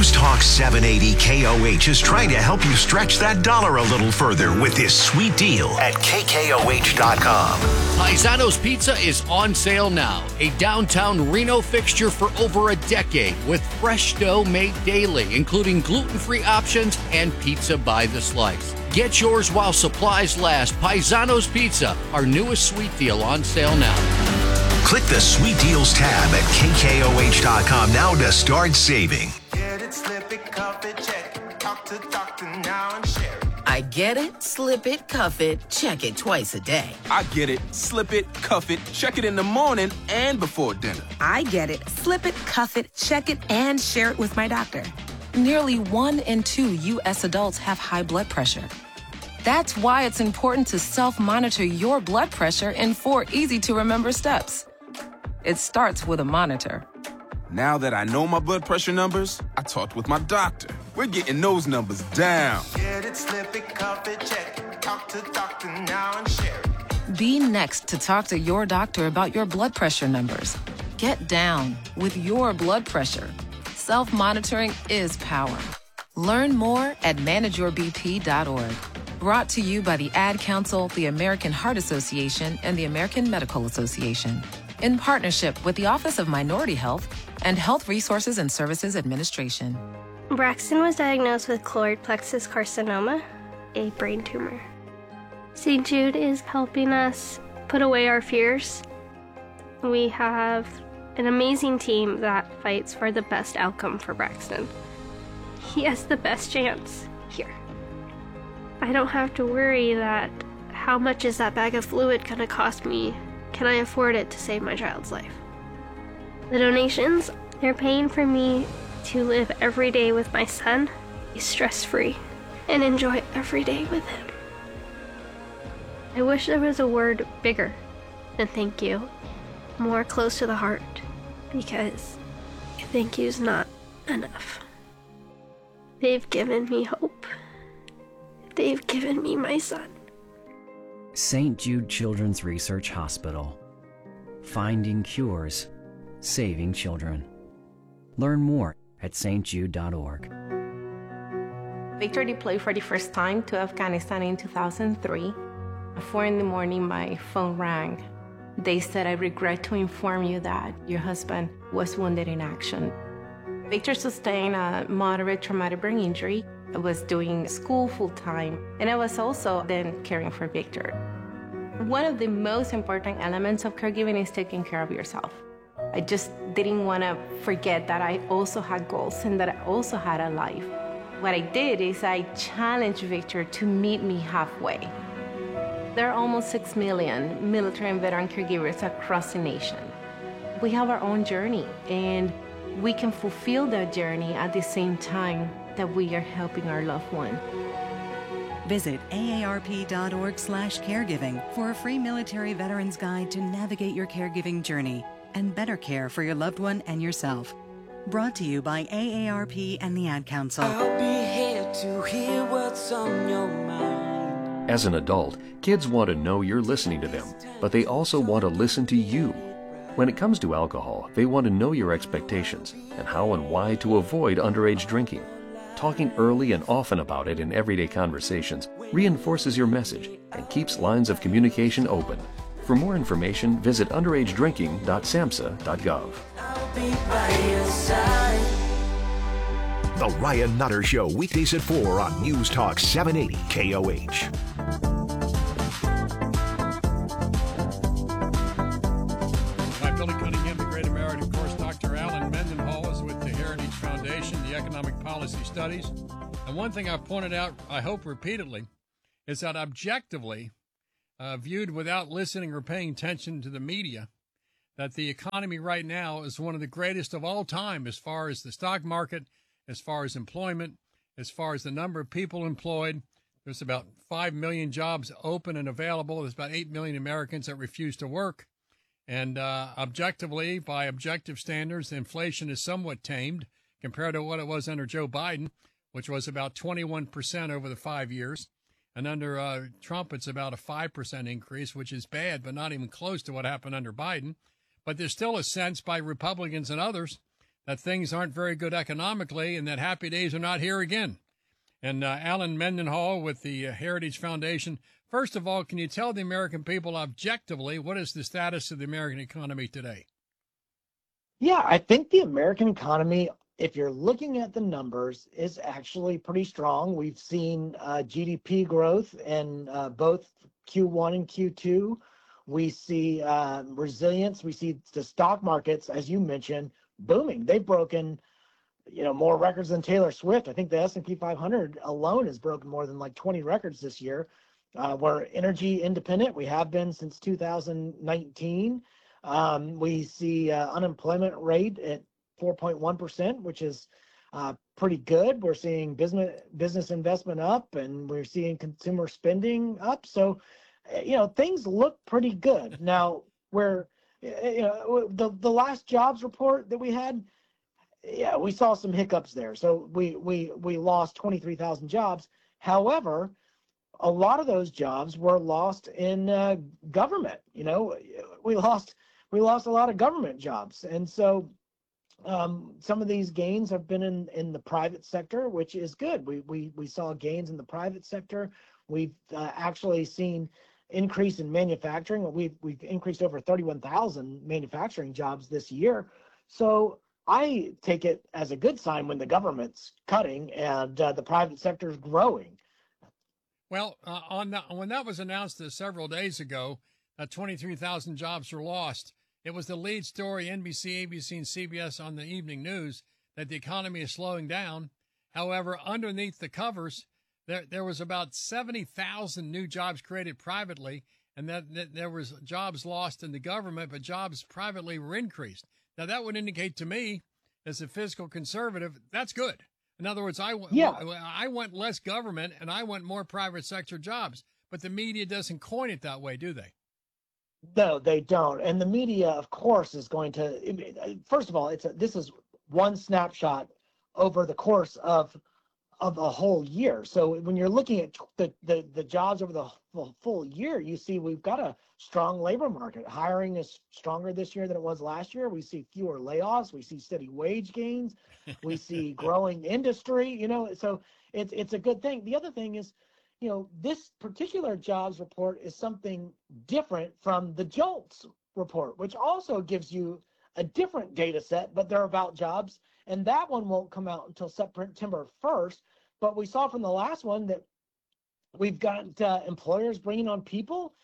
News Talk 780 KOH is trying to help you stretch that dollar a little further with this sweet deal at KKOH.com. Paisano's Pizza is on sale now. A downtown Reno fixture for over a decade with fresh dough made daily, including gluten-free options and pizza by the slice. Get yours while supplies last. Paisano's Pizza, our newest sweet deal on sale now. Click the Sweet Deals tab at KKOH.com now to start saving. Get it, slip it, cuff it, check it. Talk to doctor now and share it. I get it, slip it, cuff it, check it twice a day. I get it, slip it, cuff it, check it in the morning and before dinner. I get it, slip it, cuff it, check it, and share it with my doctor. Nearly 1 in 2 U.S. adults have high blood pressure. That's why it's important to self-monitor your blood pressure in 4 easy-to-remember steps. It starts with a monitor. Now that I know my blood pressure numbers, I talked with my doctor. We're getting those numbers down. Get it, slip it, cuff it, check it. Talk to doctor now and share it. Be next to talk to your doctor about your blood pressure numbers. Get down with your blood pressure. Self-monitoring is power. Learn more at manageyourbp.org. Brought to you by the Ad Council, the American Heart Association, and the American Medical Association, in partnership with the Office of Minority Health and Health Resources and Services Administration. Braxton was diagnosed with choroid plexus carcinoma, a brain tumor. St. Jude is helping us put away our fears. We have an amazing team that fights for the best outcome for Braxton. He has the best chance here. I don't have to worry that how much is that bag of fluid going to cost me? Can I afford it to save my child's life? The donations, they're paying for me to live every day with my son, be stress-free, and enjoy every day with him. I wish there was a word bigger than thank you, more close to the heart, because thank you's not enough. They've given me hope. They've given me my son. St. Jude Children's Research Hospital. Finding cures, saving children. Learn more at stjude.org. Victor deployed for the first time to Afghanistan in 2003. At 4 a.m, my phone rang. They said, "I regret to inform you that your husband was wounded in action." Victor sustained a moderate traumatic brain injury. I was doing school full-time, and I was also then caring for Victor. One of the most important elements of caregiving is taking care of yourself. I just didn't want to forget that I also had goals and that I also had a life. What I did is I challenged Victor to meet me halfway. There are almost 6 million military and veteran caregivers across the nation. We have our own journey, and we can fulfill that journey at the same time that we are helping our loved one. Visit aarp.org/caregiving for a free military veterans guide to navigate your caregiving journey and better care for your loved one and yourself. Brought to you by AARP and the Ad Council. I'll be here to hear what's on your mind. As an adult, kids want to know you're listening to them, but they also want to listen to you. When it comes to alcohol, they want to know your expectations and how and why to avoid underage drinking. Talking early and often about it in everyday conversations reinforces your message and keeps lines of communication open. For more information, visit underagedrinking.samhsa.gov. I'll be by your side. The Ryan Nutter Show, weekdays at 4 on News Talk 780 KOH. Hi, Billy Cunningham, the great American. Of course, Dr. Alan Mendenhall is with the Heritage Foundation, the Economic Policy Studies. And one thing I've pointed out, I hope repeatedly, is that objectively, viewed without listening or paying attention to the media, that the economy right now is one of the greatest of all time as far as the stock market, as far as employment, as far as the number of people employed. There's about 5 million jobs open and available. There's about 8 million Americans that refuse to work. And objectively, by objective standards, inflation is somewhat tamed compared to what it was under Joe Biden, which was about 21% over the 5 years. And under Trump, it's about a 5% increase, which is bad, but not even close to what happened under Biden. But there's still a sense by Republicans and others that things aren't very good economically and that happy days are not here again. And Alan Mendenhall with the Heritage Foundation. First of all, can you tell the American people objectively what is the status of the American economy today? Yeah, I think the American economy, if you're looking at the numbers, is actually pretty strong. We've seen GDP growth in both Q1 and Q2. We see resilience. We see the stock markets, as you mentioned, booming. They've broken, more records than Taylor Swift. I think the S&P 500 alone has broken more than like 20 records this year. We're energy independent. We have been since 2019. We see unemployment rate at 4.1%, which is pretty good. We're seeing business investment up, and we're seeing consumer spending up. So, things look pretty good. Now, the last jobs report that we had, we saw some hiccups there. So we lost 23,000 jobs. However, a lot of those jobs were lost in government. We lost a lot of government jobs, and so some of these gains have been in the private sector, which is good. We saw gains in the private sector. We've actually seen increase in manufacturing. We've increased over 31,000 manufacturing jobs this year. So I take it as a good sign when the government's cutting and the private sector is growing. Well, when that was announced several days ago, 23,000 jobs were lost. It was the lead story, NBC, ABC, and CBS on the evening news, that the economy is slowing down. However, underneath the covers, there was about 70,000 new jobs created privately, and that there was jobs lost in the government, but jobs privately were increased. Now, that would indicate to me, as a fiscal conservative, that's good. In other words, I want less government, and I want more private sector jobs. But the media doesn't coin it that way, do they? No, they don't. And the media, of course, is going to. First of all, this is one snapshot over the course of a whole year. So when you're looking at the jobs over the full year, you see we've got a strong labor market. Hiring is stronger this year than it was last year. We see fewer layoffs. We see steady wage gains. We see growing industry. So it's a good thing. The other thing is, this particular jobs report is something different from the JOLTS report, which also gives you a different data set, but they're about jobs. And that one won't come out until September 1st. But we saw from the last one that we've got employers bringing on people.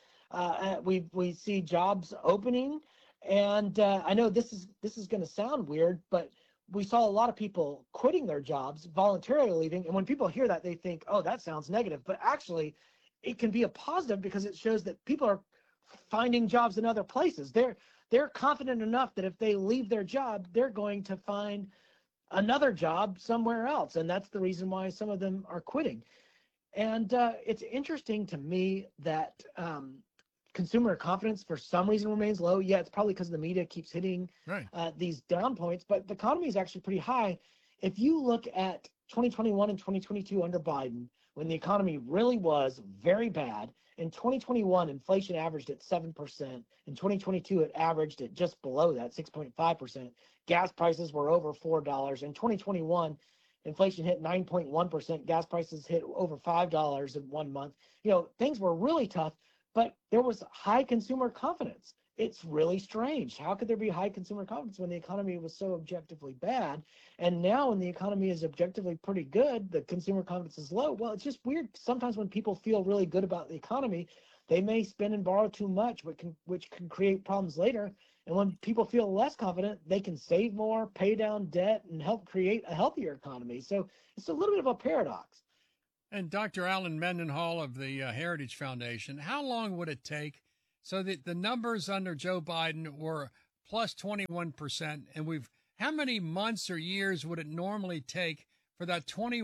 We see jobs opening. And I know this is going to sound weird, but we saw a lot of people quitting their jobs, voluntarily leaving. And when people hear that, they think, oh, that sounds negative. But actually, it can be a positive because it shows that people are finding jobs in other places. They're confident enough that if they leave their job, they're going to find another job somewhere else. And that's the reason why some of them are quitting. And it's interesting to me that consumer confidence for some reason remains low. Yeah, it's probably because the media keeps hitting these down points, but the economy is actually pretty high. If you look at 2021 and 2022 under Biden, when the economy really was very bad, in 2021, inflation averaged at 7%. In 2022, it averaged at just below that, 6.5%. Gas prices were over $4. In 2021, inflation hit 9.1%. Gas prices hit over $5 in 1 month. Things were really tough. But there was high consumer confidence. It's really strange. How could there be high consumer confidence when the economy was so objectively bad? And now when the economy is objectively pretty good, the consumer confidence is low. Well, it's just weird. Sometimes when people feel really good about the economy, they may spend and borrow too much, which can create problems later. And when people feel less confident, they can save more, pay down debt, and help create a healthier economy. So it's a little bit of a paradox. And Dr. Alan Mendenhall of the Heritage Foundation, how long would it take so that the numbers under Joe Biden were plus 21%? And how many months or years would it normally take for that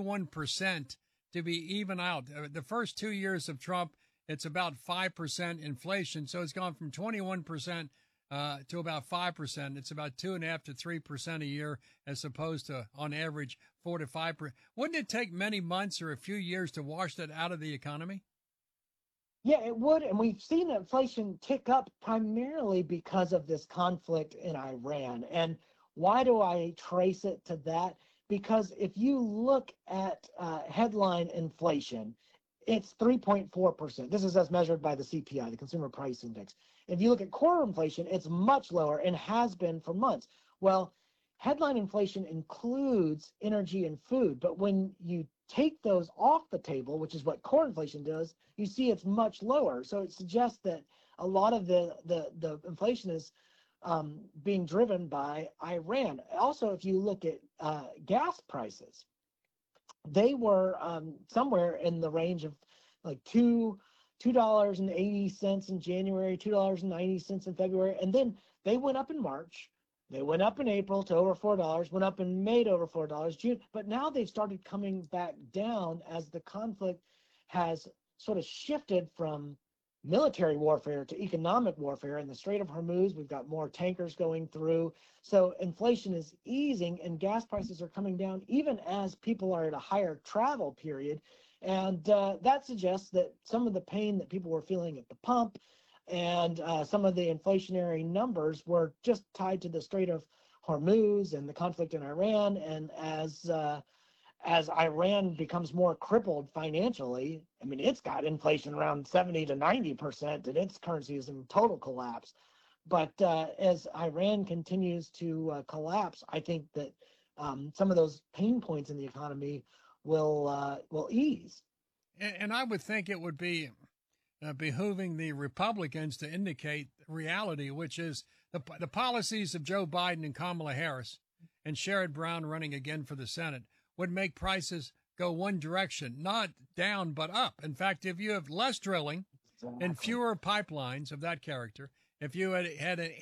21% to be even out? The first 2 years of Trump, it's about 5% inflation. So it's gone from 21% to about 5%. It's about 2.5% to 3% a year, as opposed to, on average, 4 to 5%. Wouldn't it take many months or a few years to wash that out of the economy? Yeah, it would. And we've seen inflation tick up primarily because of this conflict in Iran. And Why do I trace it to that? Because if you look at headline inflation, it's 3.4%. This is as measured by the CPI, the Consumer Price Index. If you look at core inflation, it's much lower and has been for months. Well, headline inflation includes energy and food, but when you take those off the table, which is what core inflation does, you see it's much lower. So it suggests that a lot of the inflation is being driven by Iran. Also, if you look at gas prices, they were somewhere in the range of like $2.80 in January, $2.90 in February, and then they went up in March. They went up in April to over $4, went up in May to over $4, June, but now they've started coming back down as the conflict has sort of shifted from military warfare to economic warfare. In the Strait of Hormuz, we've got more tankers going through. So inflation is easing and gas prices are coming down even as people are at a higher travel period. And that suggests that some of the pain that people were feeling at the pump and some of the inflationary numbers were just tied to the Strait of Hormuz and the conflict in Iran. And as Iran becomes more crippled financially, I mean, it's got inflation around 70 to 90%, and its currency is in total collapse. But as Iran continues to collapse, I think that some of those pain points in the economy will ease. And I would think it would be behooving the Republicans to indicate reality, which is the policies of Joe Biden and Kamala Harris and Sherrod Brown running again for the Senate would make prices go one direction, not down, but up. In fact, if you have less drilling and fewer pipelines of that character, if you had an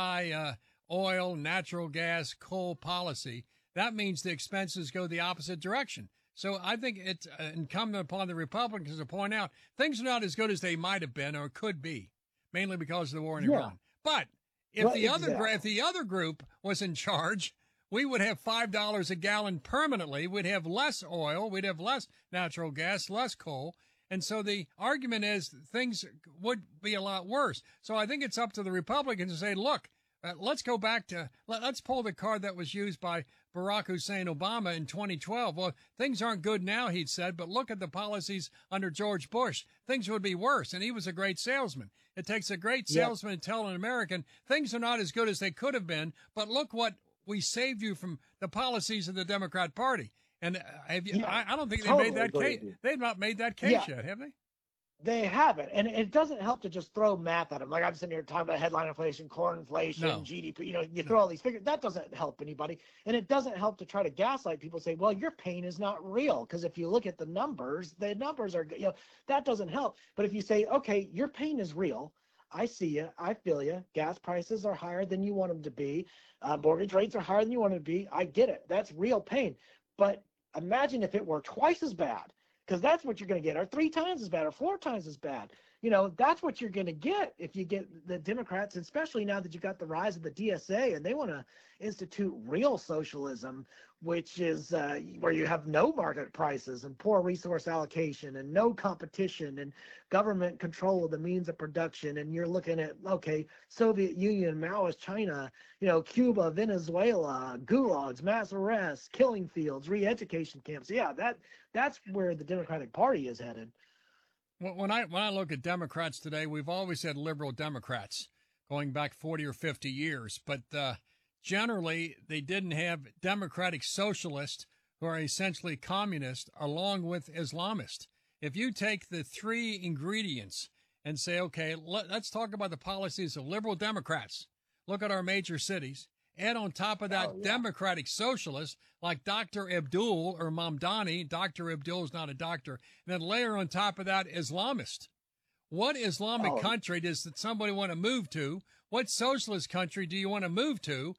anti-oil, natural gas, coal policy, that means the expenses go the opposite direction. So I think it's incumbent upon the Republicans to point out things are not as good as they might have been or could be, mainly because of the war in Iran. But if if the other group was in charge, we would have $5 a gallon permanently. We'd have less oil. We'd have less natural gas, less coal. And so the argument is things would be a lot worse. So I think it's up to the Republicans to say, look, let's go back to, let's pull the card that was used by Barack Hussein Obama in 2012. Well, things aren't good now, he'd said, but look at the policies under George Bush. Things would be worse. And he was a great salesman. It takes a great salesman to tell an American things are not as good as they could have been, but look what we saved you from the policies of the Democrat Party. And I don't think they made that case. They've not made that case yet, have they? They haven't. And it doesn't help to just throw math at them. Like I'm sitting here talking about headline inflation, core inflation, GDP, you throw all these figures. That doesn't help anybody. And it doesn't help to try to gaslight people, say, well, your pain is not real. Because if you look at the numbers are, that doesn't help. But if you say, okay, your pain is real. I see you. I feel you. Gas prices are higher than you want them to be. Mortgage rates are higher than you want them to be. I get it. That's real pain. But imagine if it were twice as bad, because that's what you're going to get, or 3 times as bad, or 4 times as bad. That's what you're going to get if you get the Democrats, especially now that you got the rise of the DSA, and they want to institute real socialism, which is where you have no market prices and poor resource allocation and no competition and government control of the means of production. And you're looking at, okay, Soviet Union, Maoist China, Cuba, Venezuela, gulags, mass arrests, killing fields, re-education camps. Yeah, that's where the Democratic Party is headed. When I look at Democrats today, we've always had liberal Democrats going back 40 or 50 years, but generally they didn't have democratic socialists who are essentially communist along with Islamists. If you take the 3 ingredients and say, okay, let's talk about the policies of liberal Democrats, look at our major cities, add on top of that democratic socialists like Dr. Abdul or Mamdani. Dr. Abdul is not a doctor. And then layer on top of that Islamist. What Islamic country does somebody want to move to? What socialist country do you want to move to?